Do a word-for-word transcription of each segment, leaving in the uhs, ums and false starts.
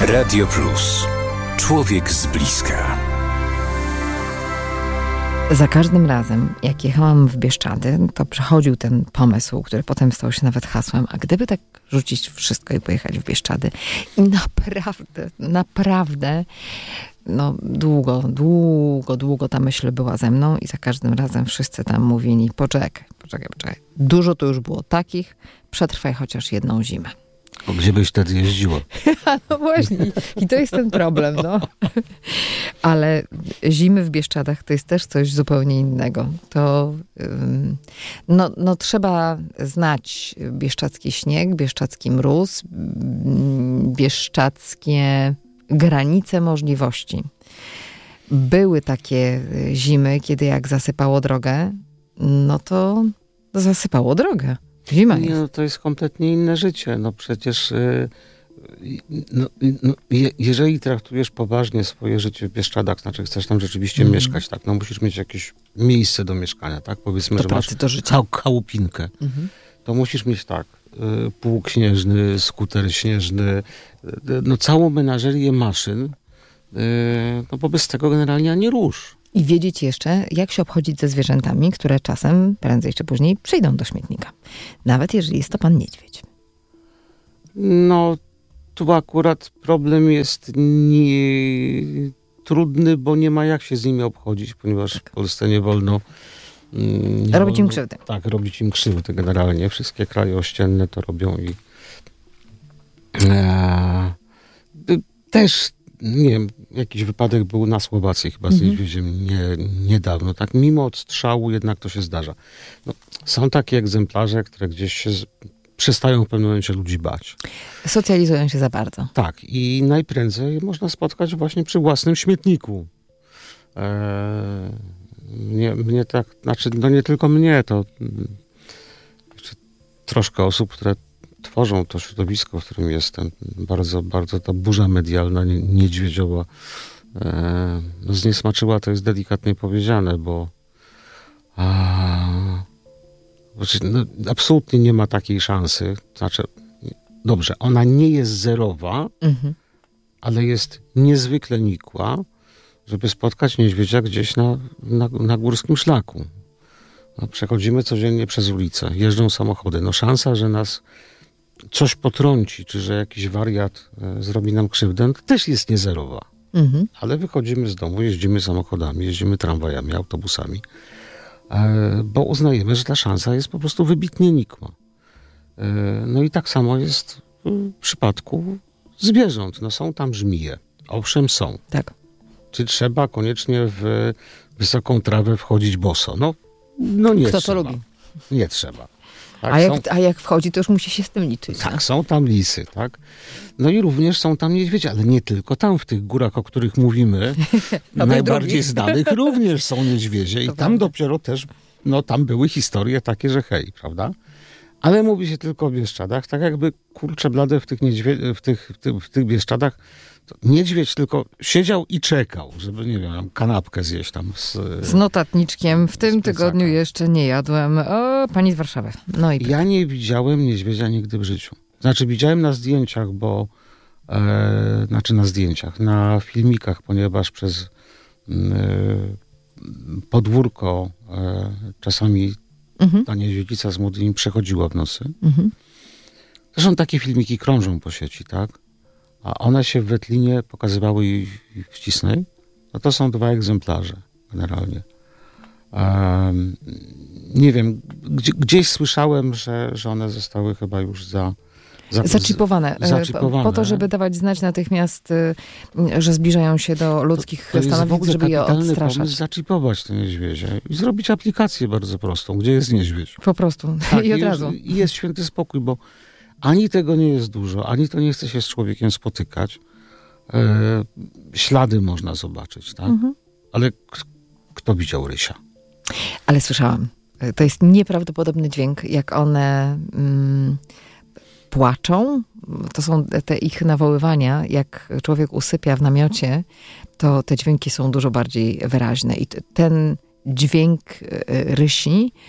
Radio Plus. Człowiek z bliska. Za każdym razem, jak jechałam w Bieszczady, to przechodził ten pomysł, który potem stał się nawet hasłem, a gdyby tak rzucić wszystko i pojechać w Bieszczady. I naprawdę, naprawdę, no długo, długo, długo ta myśl była ze mną i za każdym razem wszyscy tam mówili, poczekaj, poczekaj, poczekaj. Dużo to już było takich, przetrwaj chociaż jedną zimę. O, gdzie byś wtedy jeździła? No właśnie. I to jest ten problem, no. Ale zimy w Bieszczadach to jest też coś zupełnie innego. To no, no trzeba znać bieszczadzki śnieg, bieszczadzki mróz, bieszczadzkie granice możliwości. Były takie zimy, kiedy jak zasypało drogę, no to zasypało drogę. Zima jest. Nie, no to jest kompletnie inne życie. No przecież yy, no, no, je, jeżeli traktujesz poważnie swoje życie w Bieszczadach, znaczy chcesz tam rzeczywiście mm. mieszkać, tak, no musisz mieć jakieś miejsce do mieszkania, tak, powiedzmy, do że pracy, masz do życia. Chał, chałupinkę, Mm-hmm. to musisz mieć tak, yy, pług śnieżny, skuter śnieżny, yy, no całą menażerię maszyn, yy, no bo bez tego generalnie ani rusz. I wiedzieć jeszcze, jak się obchodzić ze zwierzętami, które czasem, prędzej czy później, przyjdą do śmietnika. Nawet jeżeli jest to pan niedźwiedź. No, tu akurat problem jest nie... trudny, bo nie ma jak się z nimi obchodzić, ponieważ tak. w Polsce nie wolno... Nie robić wolno, im krzywdy. Tak, robić im krzywdy generalnie. Wszystkie kraje ościenne to robią i... E... Też... Nie wiem, jakiś wypadek był na Słowacji chyba z niedźwiedziem mm-hmm. nie, niedawno. Tak, mimo odstrzału jednak to się zdarza. No, są takie egzemplarze, które gdzieś się z, przestają w pewnym momencie ludzi bać. Socjalizują się za bardzo. Tak, i najprędzej można spotkać właśnie przy własnym śmietniku. Eee, mnie, mnie tak, znaczy, no nie tylko mnie, to jeszcze troszkę osób, które tworzą to środowisko, w którym jestem. Bardzo, bardzo ta burza medialna, niedźwiedziowa e, no zniesmaczyła, to jest delikatnie powiedziane, bo a, znaczy, no, absolutnie nie ma takiej szansy. Znaczy, dobrze, ona nie jest zerowa, mhm. ale jest niezwykle nikła, żeby spotkać niedźwiedzia gdzieś na, na, na górskim szlaku. No, przechodzimy codziennie przez ulicę, jeżdżą samochody. No szansa, że nas coś potrąci, czy że jakiś wariat e, zrobi nam krzywdę, to też jest niezerowa. Mhm. Ale wychodzimy z domu, jeździmy samochodami, jeździmy tramwajami, autobusami, e, bo uznajemy, że ta szansa jest po prostu wybitnie nikła. E, no i tak samo jest w przypadku zwierząt. No są tam żmije. Owszem, są. Tak. Czy trzeba koniecznie w wysoką trawę wchodzić boso? No, no nie Kto trzeba. to lubi? Nie trzeba. Tak, a, jak, są, a jak wchodzi, to już musi się z tym liczyć. Tak, no? są tam lisy, tak. No i również są tam niedźwiedzie, ale nie tylko tam, w tych górach, o których mówimy, najbardziej znanych również są niedźwiedzie i tam prawda. Dopiero też, no tam były historie takie, że hej, prawda? Ale mówi się tylko o Bieszczadach, tak jakby, kurczę blade, w tych, niedźwie- w tych, w tych, w tych Bieszczadach to niedźwiedź tylko siedział i czekał, żeby, nie wiem, kanapkę zjeść tam z... Z notatniczkiem. W tym tygodniu jeszcze nie jadłem. O, pani z Warszawy. No i ja nie widziałem niedźwiedzia nigdy w życiu. Znaczy widziałem na zdjęciach, bo... E, znaczy na zdjęciach, na filmikach, ponieważ przez e, podwórko e, czasami mhm. ta niedźwiedzica z młodymi przechodziła w nocy. Mhm. Zresztą takie filmiki krążą po sieci, tak? A one się w Wetlinie pokazywały i w Cisnej. No to są dwa egzemplarze generalnie. Um, nie wiem, gdzie, gdzieś słyszałem, że, że one zostały chyba już za, za, Zaczipowane. zaczipowane. Po to, żeby dawać znać natychmiast, że zbliżają się do ludzkich to, to stanowisk, żeby je odstraszać. Pomysł zaczipować te niedźwiedzie i zrobić aplikację bardzo prostą, gdzie jest niedźwiedź. Po prostu. Tak, I od i razu. Jest, I jest święty spokój, bo ani tego nie jest dużo, ani to nie chce się z człowiekiem spotykać. E, ślady można zobaczyć, tak? Mhm. Ale k- kto widział rysia? Ale słyszałam. To jest nieprawdopodobny dźwięk, jak one mm, płaczą. To są te ich nawoływania. Jak człowiek usypia w namiocie, to te dźwięki są dużo bardziej wyraźne. I t- ten dźwięk rysi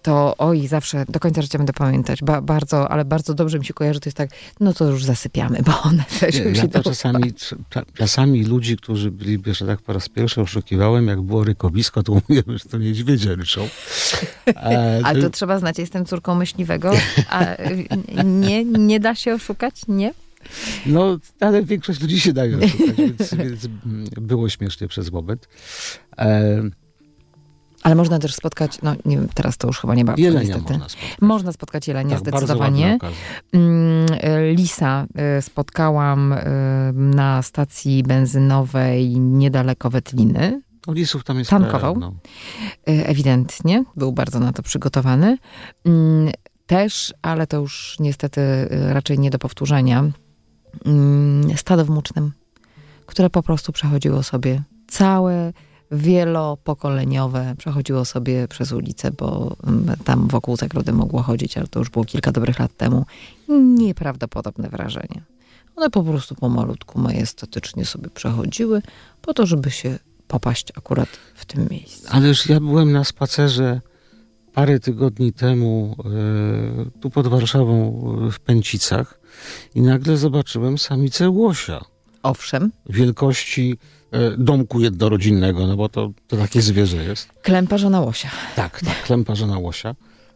to oj, zawsze do końca życia będę pamiętać. Ba, bardzo, ale bardzo dobrze mi się kojarzy, to jest tak, no to już zasypiamy, bo one też Nie, już ja to idą. czasami, czasami ludzi, którzy byli w Bieszczadach po raz pierwszy, oszukiwałem, jak było rykowisko, to mówiłem, że to niedźwiedzie ryczą. E, Ale to trzeba znać, jestem córką myśliwego, a nie, nie da się oszukać, nie? No, ale większość ludzi się daje oszukać, więc, więc było śmiesznie przez moment. E, Ale można też spotkać, no nie wiem, teraz to już chyba nie bardzo jelenia niestety. można spotkać. Można spotkać jelenia, Tak, bardzo zdecydowanie. ładna okazja. Mm, Lisa y, spotkałam y, na stacji benzynowej niedaleko Wetliny. No, lisów tam jest Tankował. pełno. Y, Ewidentnie, był bardzo na to przygotowany. Mm, Też, ale to już niestety y, raczej nie do powtórzenia, mm, stado w Mucznym, które po prostu przechodziło sobie całe wielopokoleniowe, przechodziło sobie przez ulicę, bo tam wokół zagrody mogło chodzić, ale to już było kilka dobrych lat temu. Nieprawdopodobne wrażenie. One po prostu pomalutku, majestatycznie sobie przechodziły po to, żeby się popaść akurat w tym miejscu. Ależ ja byłem na spacerze parę tygodni temu e, tu pod Warszawą w Pęcicach i nagle zobaczyłem samicę łosia Owszem. wielkości e, domku jednorodzinnego, no bo to, to takie zwierzę jest. Klępa żona łosia. Tak, tak, klępa żona łosia.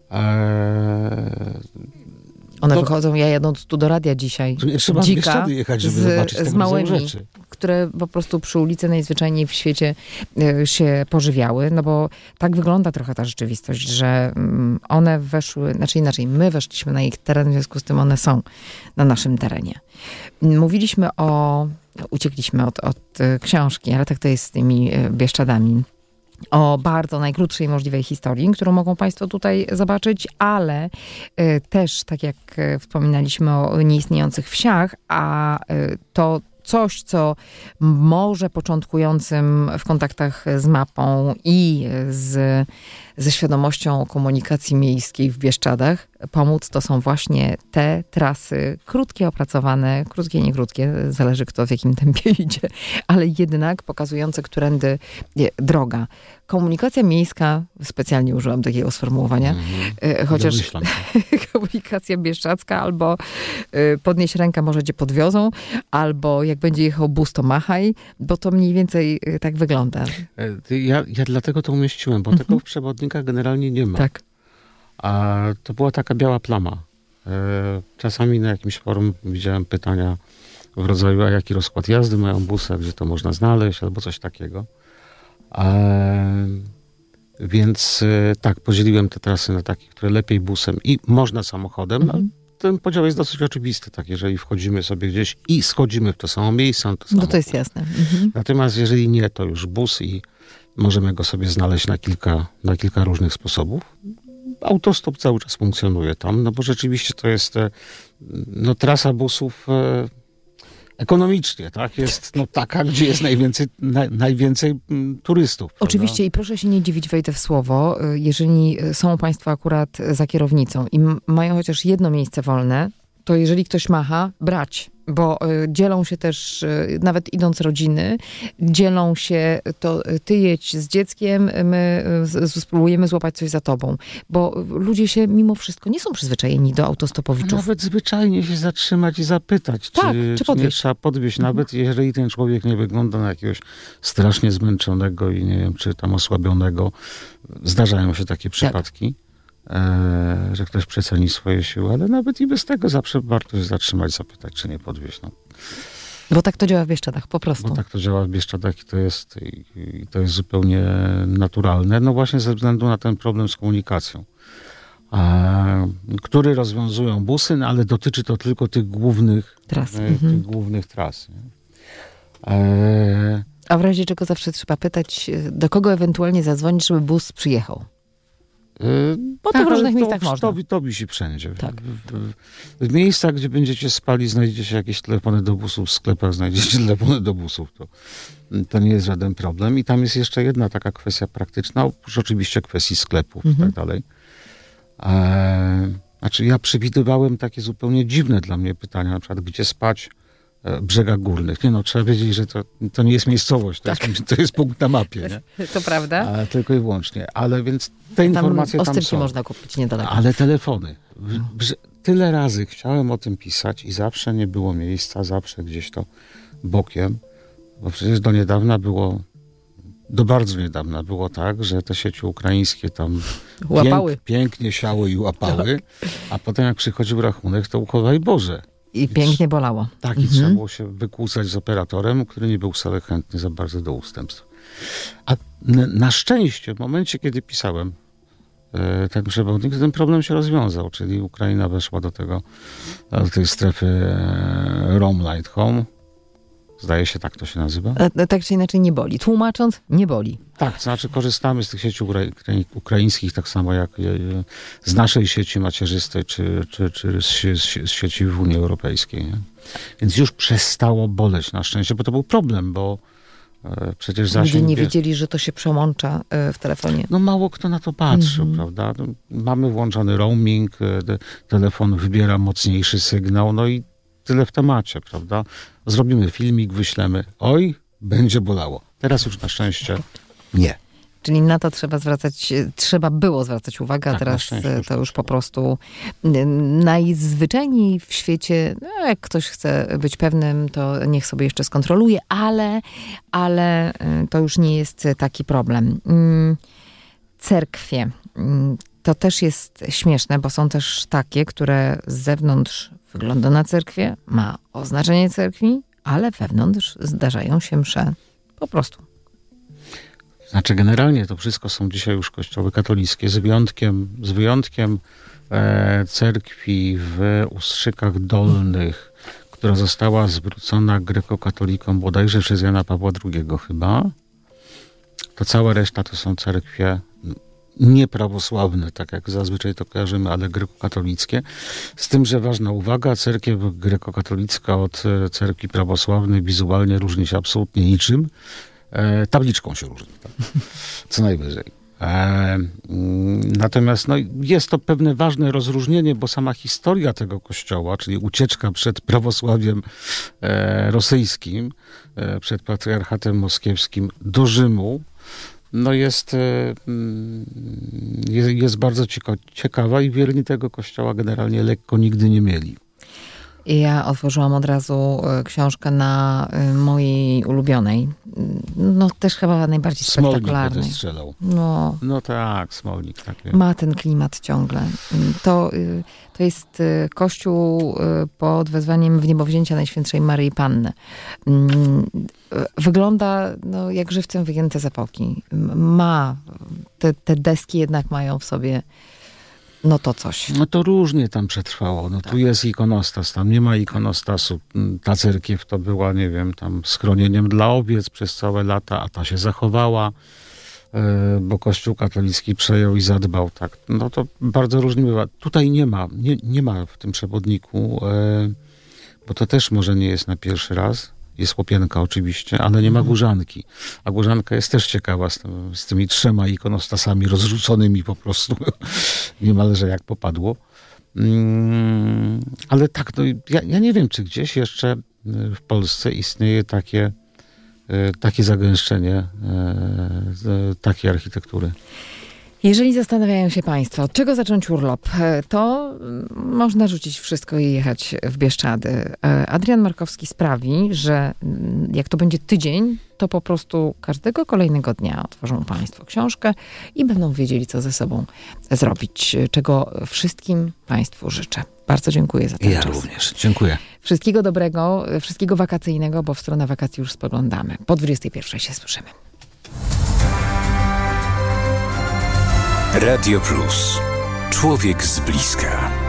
E, One to, wychodzą, ja jadąc tu do radia dzisiaj, tu nie trzeba w dzika, Bieszczady jechać, żeby z, zobaczyć tego z małymi, rodzaju rzeczy. które po prostu przy ulicy najzwyczajniej w świecie y, się pożywiały, no bo tak wygląda trochę ta rzeczywistość, że mm, one weszły, znaczy inaczej, my weszliśmy na ich teren, w związku z tym one są na naszym terenie. Mówiliśmy o, uciekliśmy od, od y, książki, ale tak to jest z tymi y, Bieszczadami. O bardzo najkrótszej możliwej historii, którą mogą Państwo tutaj zobaczyć, ale y, też, tak jak y, wspominaliśmy o nieistniejących wsiach, a y, to coś, co może początkującym w kontaktach z mapą i z, ze świadomością komunikacji miejskiej w Bieszczadach pomóc, to są właśnie te trasy krótkie, opracowane, krótkie, nie krótkie, zależy kto w jakim tempie idzie, ale jednak pokazujące, którędy droga. Komunikacja miejska, specjalnie użyłam takiego sformułowania, mm-hmm. chociaż komunikacja bieszczadzka albo podnieś rękę, może cię podwiozą, albo jak będzie jechał bus, to machaj, bo to mniej więcej tak wygląda. Ja, ja dlatego to umieściłem, bo mm-hmm. tego w przewodnikach generalnie nie ma. Tak. A to była taka biała plama. Czasami na jakimś forum widziałem pytania w rodzaju, a jaki rozkład jazdy mają busy, gdzie to można znaleźć, albo coś takiego. E, więc tak, podzieliłem te trasy na takie, które lepiej busem i można samochodem. Mm-hmm. No, ten podział jest dosyć oczywisty, tak, jeżeli wchodzimy sobie gdzieś i schodzimy w to samo miejsce, no to samochód. No to jest jasne. Mm-hmm. Natomiast jeżeli nie, to już bus i możemy go sobie znaleźć na kilka, na kilka różnych sposobów. Autostop cały czas funkcjonuje tam, no bo rzeczywiście to jest no, trasa busów e, ekonomicznie, tak? Jest no, taka, gdzie jest najwięcej, na, najwięcej m, turystów. Oczywiście prawda? I proszę się nie dziwić, wejdę w słowo, jeżeli są Państwo akurat za kierownicą i m- mają chociaż jedno miejsce wolne, to jeżeli ktoś macha, brać. Bo y, dzielą się też, y, nawet idąc rodziny, dzielą się, to y, ty jedź z dzieckiem, my y, spróbujemy złapać coś za tobą. Bo ludzie się mimo wszystko nie są przyzwyczajeni do autostopowiczów. Nawet zwyczajnie się zatrzymać i zapytać, tak, czy, czy, czy nie trzeba podwieźć, mhm. nawet jeżeli ten człowiek nie wygląda na jakiegoś strasznie zmęczonego i nie wiem, czy tam osłabionego. Zdarzają się takie przypadki. Tak. E, że ktoś przeceni swoje siły, ale nawet i bez tego zawsze warto się zatrzymać, zapytać, czy nie podwieźć. No. Bo tak to działa w Bieszczadach, po prostu. Bo tak to działa w Bieszczadach i to jest, i, i to jest zupełnie naturalne, no właśnie ze względu na ten problem z komunikacją, e, który rozwiązują busy, no, ale dotyczy to tylko tych głównych tras. E, mhm. tych głównych tras. E, A w razie czego zawsze trzeba pytać, do kogo ewentualnie zadzwonić, żeby bus przyjechał? Bo tak, to w różnych to, miejscach można. To, to wisi wszędzie. Tak. W, w, w miejscach, gdzie będziecie spali, znajdziecie jakieś telefony do busów, w sklepach znajdziecie telefony do busów. To, to nie jest żaden problem. I tam jest jeszcze jedna taka kwestia praktyczna, oprócz oczywiście kwestii sklepów mhm. i tak dalej. E, znaczy ja przewidywałem takie zupełnie dziwne dla mnie pytania, na przykład gdzie spać brzegach górnych. Nie no, trzeba wiedzieć, że to, to nie jest miejscowość, to, tak. jest, to jest punkt na mapie. Nie? To prawda. A, tylko i wyłącznie. Ale więc te informacje tam, tam są. Można kupić niedaleko. Ale telefony. Brze- tyle razy chciałem o tym pisać i zawsze nie było miejsca, zawsze gdzieś to bokiem, bo przecież do niedawna było, do bardzo niedawna było tak, że te sieci ukraińskie tam łapały. Pięk, pięknie siały i łapały, a potem jak przychodził rachunek, to uchowaj Boże. I pięknie bolało. Tak, i mhm. trzeba było się wykłócać z operatorem, który nie był wcale chętny za bardzo do ustępstw. A n- na szczęście w momencie, kiedy pisałem e, ten przewodnik, ten problem się rozwiązał, czyli Ukraina weszła do tego, do tej strefy e, Roam Light Home. Zdaje się, tak to się nazywa. A, tak czy inaczej nie boli. Tłumacząc, nie boli. Tak, to znaczy korzystamy z tych sieci ukra- ukraińskich, tak samo jak z naszej sieci macierzystej, czy, czy, czy z, z, z sieci w Unii Europejskiej. Nie? Więc już przestało boleć na szczęście, bo to był problem, bo e, przecież zasięg... Ludzie nie wiedzieli, że to się przełącza e, w telefonie. No mało kto na to patrzył, mm-hmm. prawda? No, mamy włączony roaming, e, telefon wybiera mocniejszy sygnał, no i tyle w temacie, prawda? Zrobimy filmik, wyślemy. Oj, będzie bolało. Teraz już na szczęście nie. Czyli na to trzeba zwracać, trzeba było zwracać uwagę, a tak, teraz to już po prostu najzwyczajniej w świecie, no jak ktoś chce być pewnym, to niech sobie jeszcze skontroluje, ale, ale to już nie jest taki problem. Cerkwie. To też jest śmieszne, bo są też takie, które z zewnątrz wygląda na cerkwie, ma oznaczenie cerkwi, ale wewnątrz zdarzają się msze po prostu. Znaczy generalnie to wszystko są dzisiaj już kościoły katolickie, z wyjątkiem, z wyjątkiem e, cerkwi w Ustrzykach Dolnych, która została zwrócona grekokatolikom bodajże przez Jana Pawła drugiego chyba. To cała reszta to są cerkwie nieprawosławne, tak jak zazwyczaj to kojarzymy, ale grekokatolickie. Z tym, że ważna uwaga, cerkiew grekokatolicka od cerkwi prawosławnej wizualnie różni się absolutnie niczym. E, tabliczką się różni, tak? Co najwyżej. E, natomiast no, jest to pewne ważne rozróżnienie, bo sama historia tego kościoła, czyli ucieczka przed prawosławiem e, rosyjskim, e, przed patriarchatem moskiewskim do Rzymu, no jest, jest, jest bardzo ciekawa i wierni tego kościoła generalnie lekko nigdy nie mieli. Ja otworzyłam od razu książkę na mojej ulubionej. No też chyba najbardziej spektakularnej. Smolnik strzelał. No, no tak, Smolnik. Tak wiem. Ma ten klimat ciągle. To, to jest kościół pod wezwaniem wniebowzięcia Najświętszej Maryi Panny. Wygląda no, jak żywcem wyjęte z epoki. Ma, te, te deski jednak mają w sobie no to coś. No to różnie tam przetrwało. No tak. Tu jest ikonostas, tam nie ma ikonostasu. Ta cerkiew to była, nie wiem, tam schronieniem dla owiec przez całe lata, a ta się zachowała, bo Kościół katolicki przejął i zadbał. Tak. No to bardzo różnie bywa. Tutaj nie ma, nie, nie ma w tym przewodniku, bo to też może nie jest na pierwszy raz. Jest łopienka oczywiście, ale nie ma górzanki. A górzanka jest też ciekawa z, tym, z tymi trzema ikonostasami rozrzuconymi po prostu niemalże jak popadło. Mm, ale tak, no, ja, ja nie wiem, czy gdzieś jeszcze w Polsce istnieje takie, takie zagęszczenie takiej architektury. Jeżeli zastanawiają się Państwo, od czego zacząć urlop, to można rzucić wszystko i jechać w Bieszczady. Adrian Markowski sprawi, że jak to będzie tydzień, to po prostu każdego kolejnego dnia otworzą Państwo książkę i będą wiedzieli, co ze sobą zrobić, czego wszystkim Państwu życzę. Bardzo dziękuję za ten ja czas. Ja również. Dziękuję. Wszystkiego dobrego, wszystkiego wakacyjnego, bo w stronę wakacji już spoglądamy. Po dwudziestej pierwszej się słyszymy. Radio Plus. Człowiek z bliska.